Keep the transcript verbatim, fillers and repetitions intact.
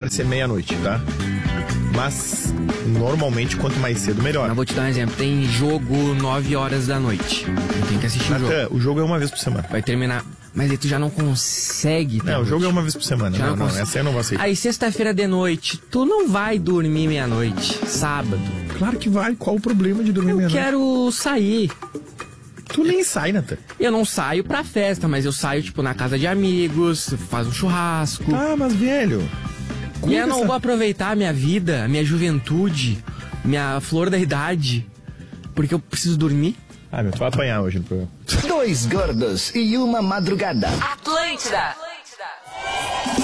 pode ser meia-noite, tá? Mas, normalmente, quanto mais cedo, melhor. Eu vou te dar um exemplo. Tem jogo nove horas da noite. Eu tenho que assistir Até, o jogo. o jogo é uma vez por semana. Vai terminar... Mas aí tu já não consegue... Não, o jogo é uma vez por semana. Já Não, não não, cons- essa eu não vou aceitar. Aí, sexta-feira de noite, tu não vai dormir meia-noite. Sábado. Claro que vai. Qual o problema de dormir Eu meia-noite? quero sair. Tu nem sai, Natan. Eu não saio pra festa, mas eu saio, tipo, na casa de amigos, faz um churrasco. Ah, mas velho... E eu não essa- vou aproveitar a minha vida, a minha juventude, minha flor da idade, porque eu preciso dormir. Ah, meu, tu vai apanhar hoje no programa. Dois gordos e uma madrugada. Atlântida.